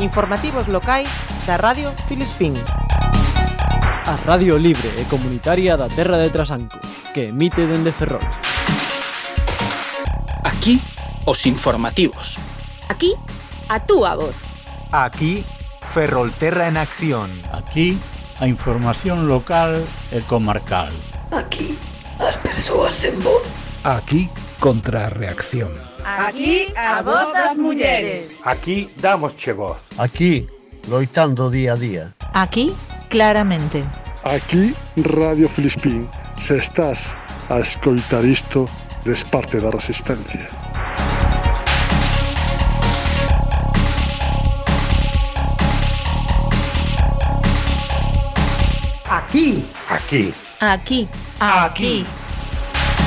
Informativos locais da Radio Filispín. A radio libre e comunitaria da terra de Trasancos, que emite dende Ferrol. Aquí, os informativos. Aquí, a túa voz. Aquí, Ferrolterra en acción. Aquí, a información local e comarcal. Aquí, as persoas en voz. Aquí, Contrarreacción. Aquí, a voz das mulleres. Aquí, damosche voz. Aquí, loitando día a día. Aquí, claramente. Aquí, Radio Filispín. Se estás a escoitar isto, des parte da resistencia. Aquí. Aquí. Aquí. Aquí.